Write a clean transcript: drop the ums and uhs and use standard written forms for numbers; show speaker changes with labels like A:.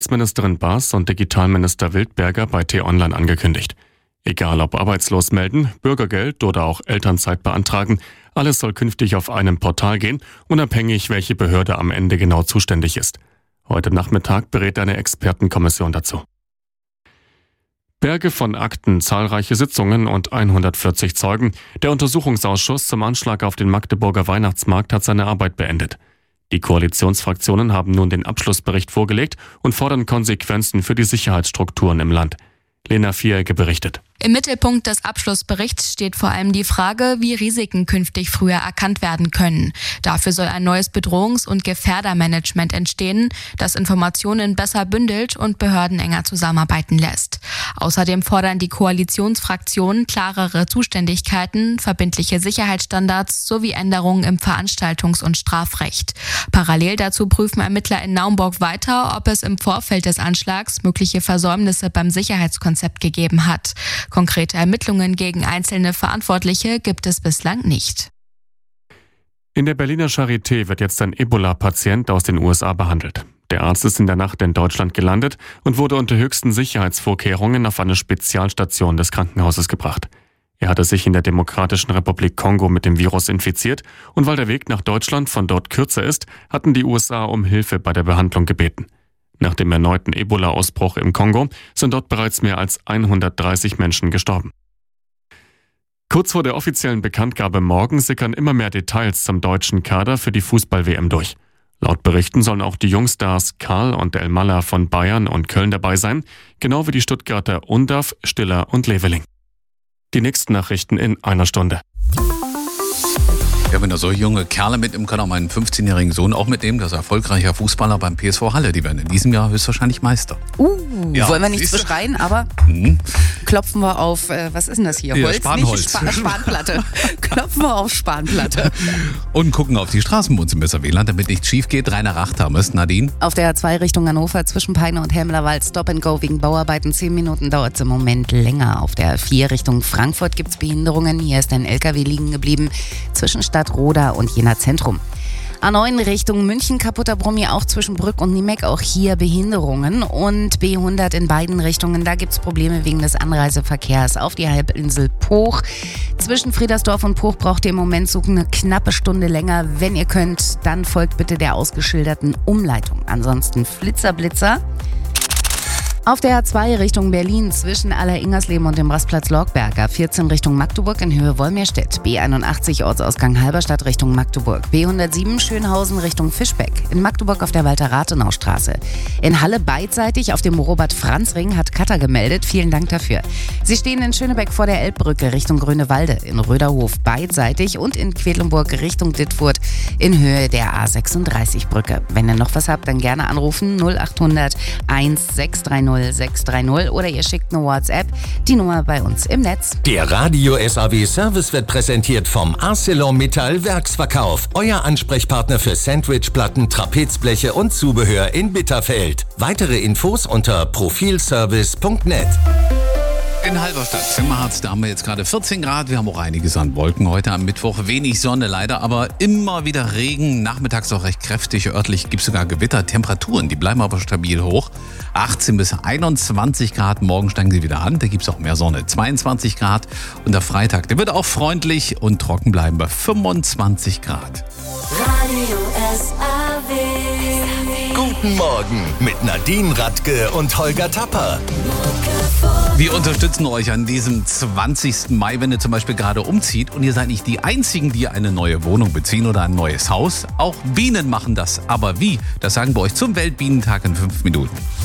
A: Ministerin Baas und Digitalminister Wildberger bei T-Online angekündigt. Egal ob arbeitslos melden, Bürgergeld oder auch Elternzeit beantragen, alles soll künftig auf einem Portal gehen, unabhängig welche Behörde am Ende genau zuständig ist. Heute Nachmittag berät eine Expertenkommission dazu. Berge von Akten, zahlreiche Sitzungen und 140 Zeugen. Der Untersuchungsausschuss zum Anschlag auf den Magdeburger Weihnachtsmarkt hat seine Arbeit beendet. Die Koalitionsfraktionen haben nun den Abschlussbericht vorgelegt und fordern Konsequenzen für die Sicherheitsstrukturen im Land. Lena Vierecke berichtet.
B: Im Mittelpunkt des Abschlussberichts steht vor allem die Frage, wie Risiken künftig früher erkannt werden können. Dafür soll ein neues Bedrohungs- und Gefährdermanagement entstehen, das Informationen besser bündelt und Behörden enger zusammenarbeiten lässt. Außerdem fordern die Koalitionsfraktionen klarere Zuständigkeiten, verbindliche Sicherheitsstandards sowie Änderungen im Veranstaltungs- und Strafrecht. Parallel dazu prüfen Ermittler in Naumburg weiter, ob es im Vorfeld des Anschlags mögliche Versäumnisse beim Sicherheitskonzept gegeben hat. Konkrete Ermittlungen gegen einzelne Verantwortliche gibt es bislang nicht.
A: In der Berliner Charité wird jetzt ein Ebola-Patient aus den USA behandelt. Der Arzt ist in der Nacht in Deutschland gelandet und wurde unter höchsten Sicherheitsvorkehrungen auf eine Spezialstation des Krankenhauses gebracht. Er hatte sich in der Demokratischen Republik Kongo mit dem Virus infiziert und weil der Weg nach Deutschland von dort kürzer ist, hatten die USA um Hilfe bei der Behandlung gebeten. Nach dem erneuten Ebola-Ausbruch im Kongo sind dort bereits mehr als 130 Menschen gestorben. Kurz vor der offiziellen Bekanntgabe morgen sickern immer mehr Details zum deutschen Kader für die Fußball-WM durch. Laut Berichten sollen auch die Jungstars Karl und Elmalah von Bayern und Köln dabei sein, genau wie die Stuttgarter Undav, Stiller und Leveling. Die nächsten Nachrichten in einer Stunde.
C: Ja, wenn da so junge Kerle mitnehmen kann, auch meinen 15-jährigen Sohn auch mitnehmen, das ist erfolgreicher Fußballer beim PSV Halle. Die werden in diesem Jahr höchstwahrscheinlich Meister.
D: Ja, wollen wir nichts beschreien, aber klopfen wir auf, was ist denn das hier?
C: Ja,
D: Holz?
C: Spanholz.
D: Nicht Spanplatte. Klopfen wir auf Spanplatte.
C: Und gucken auf die Straßen bei uns im Weserwähland, damit nichts schief geht. Rainer Rachthames, Nadine.
D: Auf der A2 Richtung Hannover zwischen Peine und Helmlerwald Stop and Go wegen Bauarbeiten. 10 Minuten dauert es im Moment länger. Auf der A4 Richtung Frankfurt gibt es Behinderungen. Hier ist ein LKW liegen geblieben zwischen Stadtroda und Jena Zentrum. A9 Richtung München, kaputter Brummi auch zwischen Brück und Niemeck, auch hier Behinderungen. Und B100 in beiden Richtungen, da gibt es Probleme wegen des Anreiseverkehrs auf die Halbinsel Poch. Zwischen Friedersdorf und Poch braucht ihr im Moment so eine knappe Stunde länger. Wenn ihr könnt, dann folgt bitte der ausgeschilderten Umleitung. Ansonsten Flitzer. Auf der A2 Richtung Berlin zwischen Aller-Ingersleben und dem Rastplatz Lorgberger, 14 Richtung Magdeburg in Höhe Wolmirstedt, B81 Ortsausgang Halberstadt Richtung Magdeburg, B107 Schönhausen Richtung Fischbeck, in Magdeburg auf der Walter-Rathenau-Straße. In Halle beidseitig auf dem Robert-Franz-Ring hat Cutter gemeldet, vielen Dank dafür. Sie stehen in Schönebeck vor der Elbbrücke Richtung Grünewalde, in Röderhof beidseitig und in Quedlinburg Richtung Dittfurt in Höhe der A36-Brücke. Wenn ihr noch was habt, dann gerne anrufen 0800 1630 630 oder ihr schickt eine WhatsApp, die Nummer bei uns im Netz.
E: Der Radio SAW Service wird präsentiert vom ArcelorMittal Werksverkauf. Euer Ansprechpartner für Sandwichplatten, Trapezbleche und Zubehör in Bitterfeld. Weitere Infos unter profilservice.net.
C: In Halberstadt, Zimmerharz, da haben wir jetzt gerade 14 Grad. Wir haben auch einiges an Wolken heute am Mittwoch. Wenig Sonne leider, aber immer wieder Regen. Nachmittags auch recht kräftig. Örtlich gibt es sogar Gewitter. Temperaturen, die bleiben aber stabil hoch. 18 bis 21 Grad. Morgen steigen sie wieder an. Da gibt es auch mehr Sonne. 22 Grad. Und der Freitag, der wird auch freundlich und trocken bleiben bei 25 Grad.
F: Radio SAW.
E: Guten Morgen mit Nadine Radke und Holger Tapper.
C: Wir unterstützen euch an diesem 20. Mai, wenn ihr zum Beispiel gerade umzieht und ihr seid nicht die Einzigen, die eine neue Wohnung beziehen oder ein neues Haus. Auch Bienen machen das. Aber wie? Das sagen wir euch zum Weltbienentag in 5 Minuten.